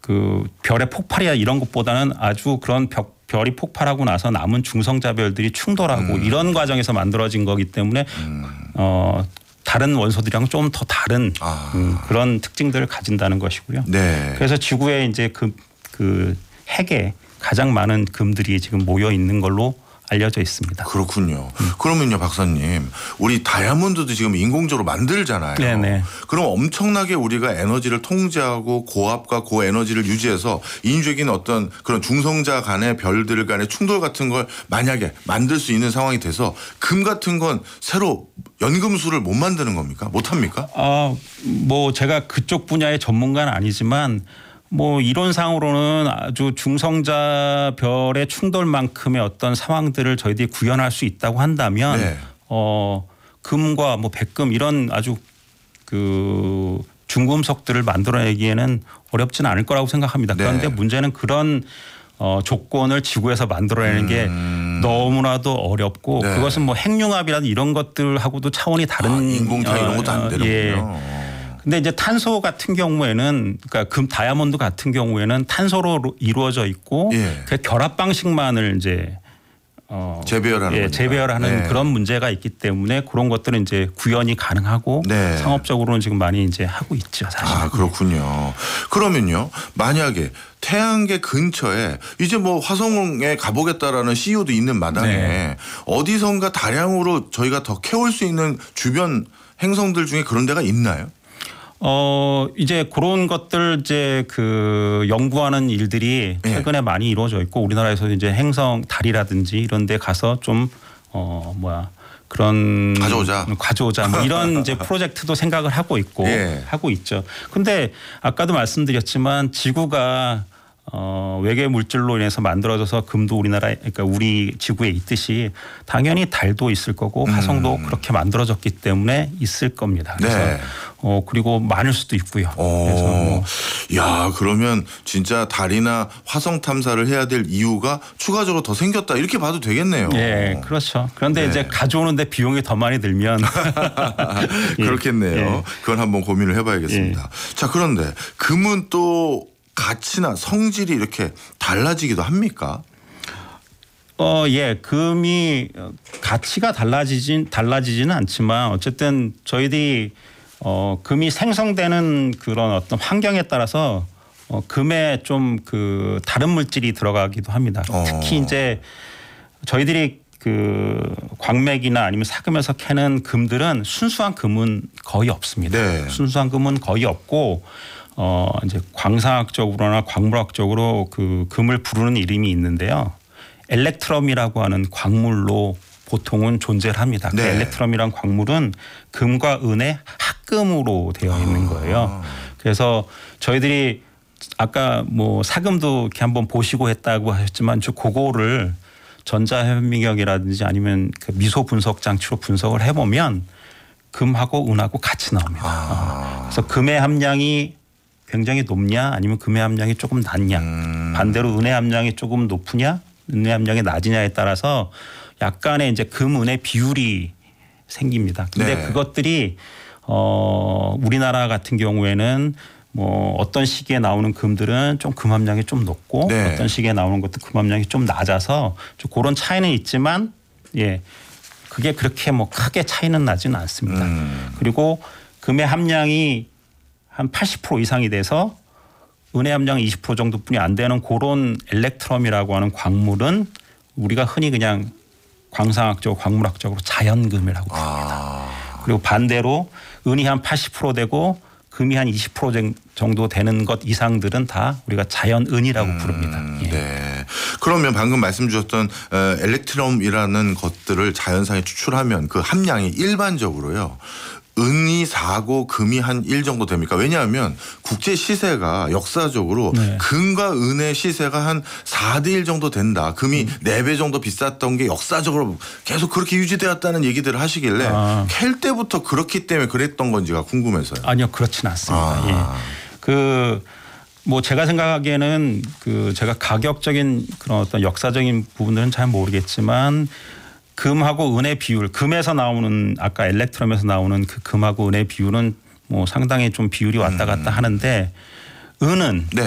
그 별의 폭발이야 이런 것보다는 아주 그런 별이 폭발하고 나서 남은 중성자별들이 충돌하고 이런 과정에서 만들어진 거기 때문에 다른 원소들이랑 좀 더 다른 그런 특징들을 가진다는 것이고요. 네. 그래서 지구에 이제 그 핵에 가장 많은 금들이 지금 모여 있는 걸로 알려져 있습니다. 그렇군요. 그러면요, 박사님, 우리 다이아몬드도 지금 인공적으로 만들잖아요. 네네. 그럼 엄청나게 우리가 에너지를 통제하고 고압과 고에너지를 유지해서 인위적인 어떤 그런 중성자 간의 별들 간의 충돌 같은 걸 만약에 만들 수 있는 상황이 돼서 금 같은 건 새로 연금술을 못 만드는 겁니까? 못 합니까? 뭐 제가 그쪽 분야의 전문가는 아니지만 뭐 이론상으로는 아주 중성자 별의 충돌만큼의 어떤 상황들을 저희들이 구현할 수 있다고 한다면 네. 금과 뭐 백금 이런 아주 그 중금속들을 만들어내기에는 어렵지는 않을 거라고 생각합니다. 네. 그런데 문제는 그런 조건을 지구에서 만들어내는 게 너무나도 어렵고 네. 그것은 뭐 핵융합이라든 이런 것들하고도 차원이 다른 인공탄 이런 것도 안 되는군요. 예. 근데 이제 탄소 같은 경우에는 그러니까 다이아몬드 같은 경우에는 탄소로 이루어져 있고 예. 그 결합 방식만을 이제 재배열하는 재배열하는 네. 그런 문제가 있기 때문에 그런 것들은 이제 구현이 가능하고 네. 상업적으로는 지금 많이 이제 하고 있죠, 사실. 그렇군요. 그러면요, 만약에 태양계 근처에 이제 뭐 화성에 가보겠다라는 CEO도 있는 마당에 네. 어디선가 다량으로 저희가 더 캐올 수 있는 주변 행성들 중에 그런 데가 있나요? 이제 그런 것들 이제 그 연구하는 일들이 최근에 많이 이루어져 있고 우리나라에서 이제 행성 달이라든지 이런 데 가서 좀 그런 가져오자 뭐 이런 이제 프로젝트도 생각을 하고 있고 하고 있죠. 근데 아까도 말씀드렸지만 지구가 외계 물질로 인해서 만들어져서 금도 그러니까 우리 지구에 있듯이 당연히 달도 있을 거고 화성도 그렇게 만들어졌기 때문에 있을 겁니다. 그래서 네. 그리고 많을 수도 있고요. 그래서 야, 그러면 진짜 달이나 화성 탐사를 해야 될 이유가 추가적으로 더 생겼다 이렇게 봐도 되겠네요. 예, 그렇죠. 그런데 이제 가져오는데 비용이 더 많이 들면 그렇겠네요. 예. 그건 한번 고민을 해봐야겠습니다. 자, 그런데 금은 또 가치나 성질이 이렇게 달라지기도 합니까? 예, 금이 가치가 달라지지는 않지만 어쨌든 저희들이 금이 생성되는 그런 어떤 환경에 따라서 금에 좀 그 다른 물질이 들어가기도 합니다. 특히 이제 저희들이 그 광맥이나 아니면 사금에서 캐는 금들은 순수한 금은 거의 없습니다. 네. 순수한 금은 거의 없고 이제 광상학적으로나 광물학적으로 그 금을 부르는 이름이 있는데요. 엘렉트럼이라고 하는 광물로 보통은 존재를 합니다. 네. 그 엘렉트럼이란 광물은 금과 은의 합금으로 되어 있는 거예요. 그래서 저희들이 아까 뭐 사금도 이렇게 한번 보시고 했다고 하셨지만 그거를 전자현미경이라든지 아니면 그 미소 분석 장치로 분석을 해보면 금하고 은하고 같이 나옵니다. 그래서 금의 함량이 굉장히 높냐 아니면 금의 함량이 조금 낮냐 반대로 은의 함량이 조금 높으냐 은의 함량이 낮으냐에 따라서 약간의 이제 금 은의 비율이 생깁니다. 근데 네. 그것들이 우리나라 같은 경우에는 뭐 어떤 시기에 나오는 금들은 좀 금 함량이 좀 높고 네. 어떤 시기에 나오는 것도 금 함량이 좀 낮아서 좀 그런 차이는 있지만 예 그게 그렇게 뭐 크게 차이는 나지는 않습니다. 그리고 금의 함량이 한 80% 이상이 돼서 은의 함량 20% 정도뿐이 안 되는 그런 엘렉트럼이라고 하는 광물은 우리가 흔히 그냥 광상학적, 광물학적으로 자연금이라고 부릅니다. 그리고 반대로 은이 한 80% 되고 금이 한 20% 정도 되는 것 이상들은 다 우리가 자연은이라고 부릅니다. 예. 네. 그러면 방금 말씀 주셨던 엘렉트럼이라는 것들을 자연상에 추출하면 그 함량이 일반적으로요. 은이 4고 금이 한 1 정도 됩니까? 왜냐하면 국제 시세가 역사적으로 금과 은의 시세가 한 4대 1 정도 된다. 금이 4배 정도 비쌌던 게 역사적으로 계속 그렇게 유지되었다는 얘기들을 하시길래 캘 때부터 그렇기 때문에 그랬던 건지가 궁금해서요. 아니요. 그렇진 않습니다. 예. 뭐 제가 생각하기에는 제가 가격적인 그런 어떤 역사적인 부분들은 잘 모르겠지만 금하고 은의 비율, 금에서 나오는 아까 엘렉트럼에서 나오는 그 금하고 은의 비율은 뭐 상당히 좀 비율이 왔다 갔다 하는데 은은